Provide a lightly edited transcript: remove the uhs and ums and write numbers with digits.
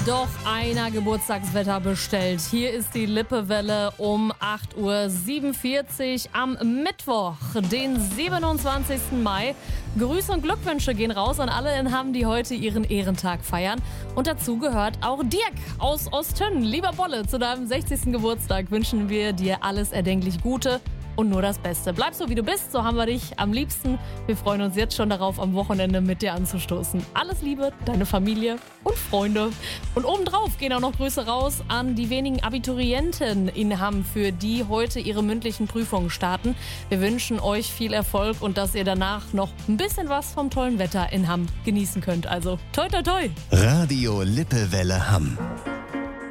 doch einer Geburtstagswetter bestellt. Hier ist die Lippewelle um 8.47 Uhr am Mittwoch, den 27. Mai. Grüße und Glückwünsche gehen raus an alle in Hamm, die heute ihren Ehrentag feiern. Und dazu gehört auch Dirk aus Osttünn. Lieber Bolle, zu deinem 60. Geburtstag wünschen wir dir alles erdenklich Gute und nur das Beste. Bleib so, wie du bist, so haben wir dich am liebsten. Wir freuen uns jetzt schon darauf, am Wochenende mit dir anzustoßen. Alles Liebe, deine Familie und Freunde. Und obendrauf gehen auch noch Grüße raus an die wenigen Abiturienten in Hamm, für die heute ihre mündlichen Prüfungen starten. Wir wünschen euch viel Erfolg und dass ihr danach noch ein bisschen was vom tollen Wetter in Hamm genießen könnt. Also toi toi toi! Radio Lippewelle Hamm.